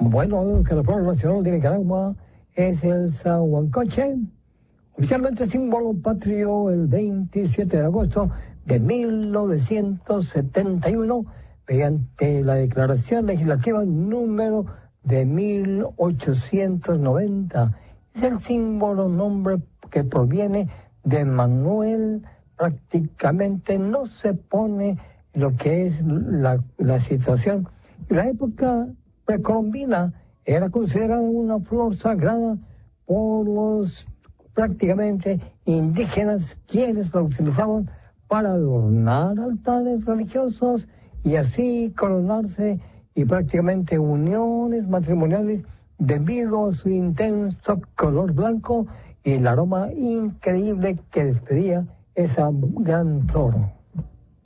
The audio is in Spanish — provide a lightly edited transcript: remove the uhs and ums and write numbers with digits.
Bueno, que la flor nacional de Nicaragua es el sahuancoche, oficialmente símbolo patrio el 27 de agosto de 1971, mediante la Declaración Legislativa número de 1890. Es el símbolo, nombre que proviene de Manuel. Prácticamente no se pone lo que es la situación. La época precolombina era considerada una flor sagrada por los prácticamente indígenas, quienes la utilizaban para adornar altares religiosos y así coronarse, y prácticamente uniones matrimoniales debido a su intenso color blanco y el aroma increíble que despedía esa gran flor.